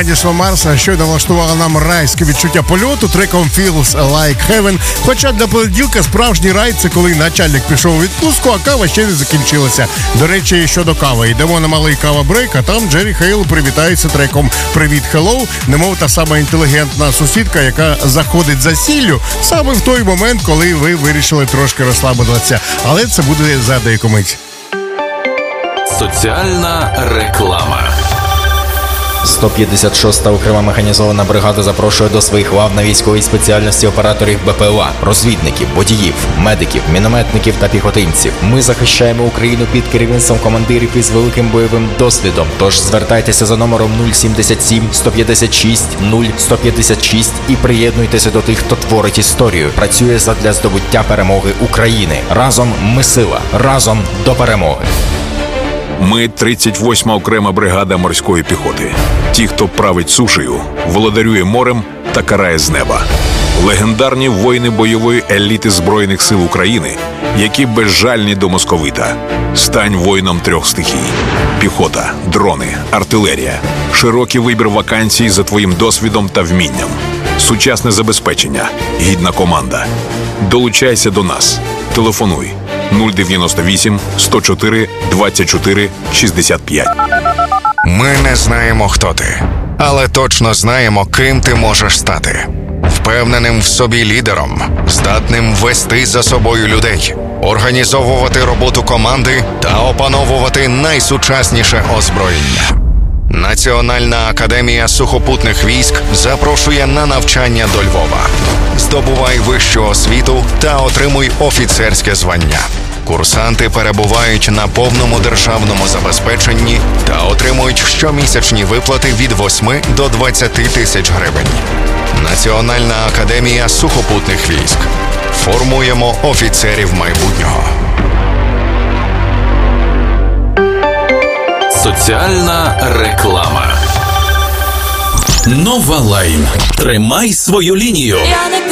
Madison Mars щойно влаштувала нам райське відчуття польоту треком Feels Like Heaven. Хоча для понеділка справжній рай – це коли начальник пішов у відпустку, а кава ще не закінчилася. До речі, щодо кави. Йдемо на малий кава-брейк, а там Джері Хейл привітається треком «Привіт, Hello», немов та сама інтелігентна сусідка, яка заходить за сіллю саме в той момент, коли ви вирішили трошки розслабитися. Але це буде за деяку мить. Соціальна реклама. 156-та окрема механізована бригада запрошує до своїх лав на військовій спеціальності операторів БПЛА, розвідників, водіїв, медиків, мінометників та піхотинців. Ми захищаємо Україну під керівництвом командирів із великим бойовим досвідом. Тож звертайтеся за номером 077 156 0156 і приєднуйтеся до тих, хто творить історію. Працює задля здобуття перемоги України. Разом ми сила. Разом до перемоги. Ми 38-ма окрема бригада морської піхоти. Ті, хто править сушею, володарює морем та карає з неба. Легендарні воїни бойової еліти Збройних сил України, які безжальні до московита. Стань воїном 3 стихій. Піхота, дрони, артилерія. Широкий вибір вакансій за твоїм досвідом та вмінням. Сучасне забезпечення. Гідна команда. Долучайся до нас. Телефонуй 098 104 24 65. Ми не знаємо, хто ти, але точно знаємо, ким ти можеш стати. Впевненим в собі лідером, здатним вести за собою людей, організовувати роботу команди та опановувати найсучасніше озброєння. Національна академія сухопутних військ запрошує на навчання до Львова. Здобувай вищу освіту та отримуй офіцерське звання. Курсанти перебувають на повному державному забезпеченні та отримують щомісячні виплати від 8 до 20 тисяч гривень. Національна академія сухопутних військ. Формуємо офіцерів майбутнього. Соціальна реклама. Нова Лайн. Тримай свою лінію. Я не